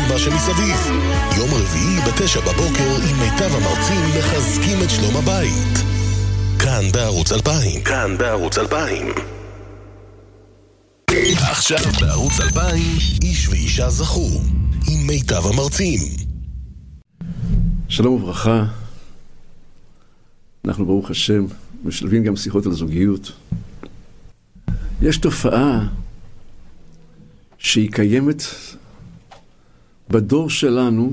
מה שמסביב. יום רביעי ב9 בבוקר עם מיטב המרצים מחזקים את שלום הבית. כאן בערוץ 2000. כאן בערוץ 2000. עכשיו בערוץ 2000, איש ואישה זכו עם מיטב המרצים. שלום וברכה. אנחנו ברוך השם משלבים גם שיחות על זוגיות. יש תופעה שהיא קיימת בדור שלנו,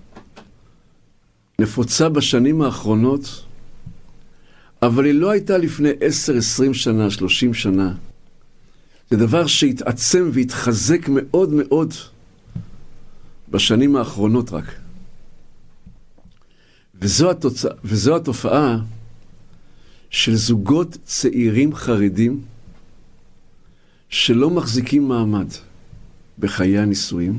נפוצה בשנים האחרונות, אבל היא לא הייתה לפני 10, 20 שנה, 30 שנה. זה דבר שהתעצם והתחזק מאוד מאוד בשנים האחרונות רק. וזו התופעה של זוגות צעירים חרדים שלא מחזיקים מעמד בחיי הנישואים,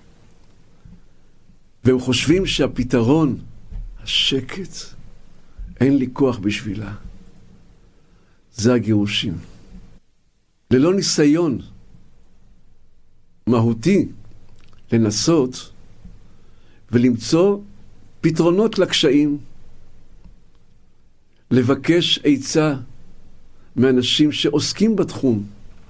והם חושבים שהפתרון, השקט, אין לי כוח בשבילה. זה הגירושים. ללא ניסיון מהותי לנסות ולמצוא פתרונות לקשיים, לבקש עצה מאנשים שעוסקים בתחום,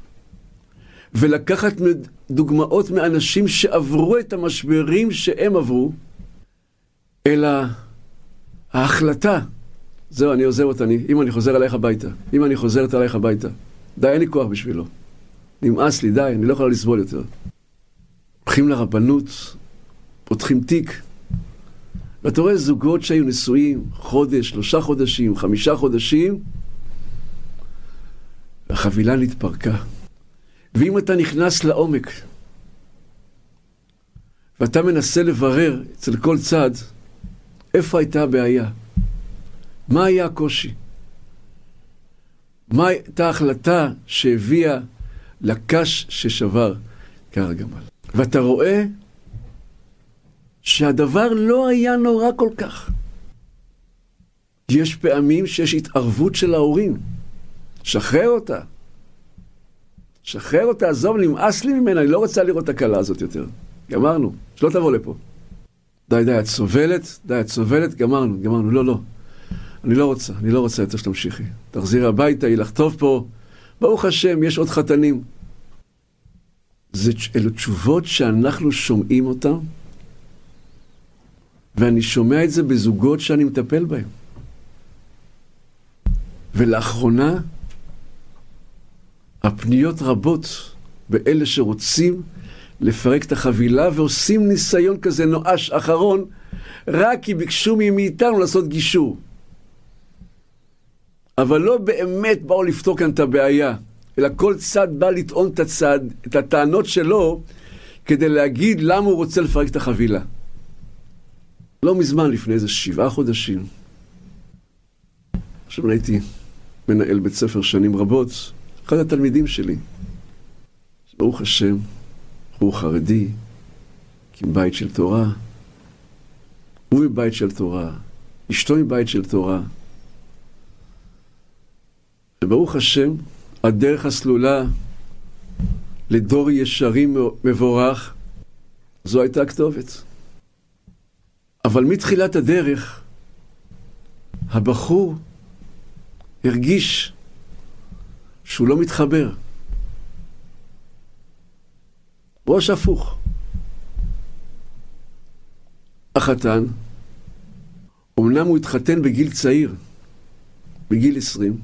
ולקחת דוגמאות מאנשים שעברו את המשברים שהם עברו, אלא ההחלטה, זהו, אני עוזב אותה, אם אני חוזר עליך הביתה, אם אני חוזרת עליך הביתה, די, אין לי כוח בשבילו. נמאס לי, די, אני לא יכולה לסבול יותר. הולכים לרבנות, פותחים תיק, ואתה רואה זוגות שהיו נשואים, חודש, 3 חודשים, 5 חודשים, והחבילה נתפרקה. ואם אתה נכנס לעומק, ואתה מנסה לברר אצל כל צד, איפה הייתה הבעיה? מה היה הקושי? מה הייתה ההחלטה שהביאה לקש ששבר קר הגמל? ואתה רואה שהדבר לא היה נורא כל כך. יש פעמים שיש התערבות של ההורים. שחרר אותה. שחרר אותה, עזוב, נמאס לי ממנה, אני לא רוצה לראות את הקלה הזאת יותר. גמרנו, שלא תבוא לפה. די, את סובלת, גמרנו, לא. אני לא רוצה יותר שתמשיכי. תחזירי הביתה, יהיה לך טוב פה. ברוך השם, יש עוד חתנים. אלו תשובות שאנחנו שומעים אותן, ואני שומע את זה בזוגות שאני מטפל בהם. ולאחרונה, הפניות רבות באלה שרוצים לפרק את החבילה, ועושים ניסיון כזה נואש אחרון, רק כי ביקשו מאיתנו לעשות גישור. אבל לא באמת באו לפתור כאן את הבעיה, אלא כל צד בא לטעון את הטענות שלו, כדי להגיד למה הוא רוצה לפרק את החבילה. לא מזמן, לפני איזה 7 חודשים, עכשיו הייתי מנהל בית ספר שנים רבות, אחד התלמידים שלי, ברוך השם, הוא חרדי, עם בית של תורה, הוא מבית של תורה, אשתו מבית של תורה, וברוך השם, הדרך הסלולה לדור ישרים מבורך, זו הייתה הכתובת. אבל מתחילת הדרך, הבחור הרגיש שהוא לא מתחבר. ראש הפוך. החתן, אמנם הוא התחתן בגיל צעיר, בגיל 20,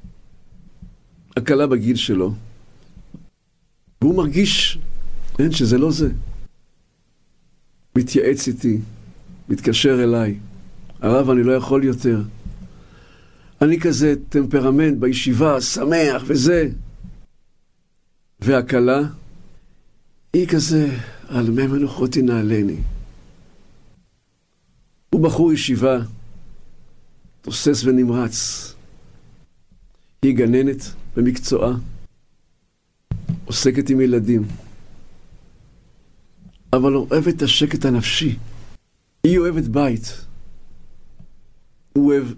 הקלה בגיל שלו, והוא מרגיש שזה לא זה. מתייעץ איתי, מתקשר אליי, הרב, אני לא יכול יותר. אני כזה טמפרמנט בישיבה, שמח וזה. והקלה, היא כזה, על מי מנוחותי נעלני. הוא בחור ישיבה, תוסס ונמרץ. היא גננת במקצועה, עוסקת עם ילדים. אבל אוהבת את השקט הנפשי. היא אוהבת בית. הוא אוהב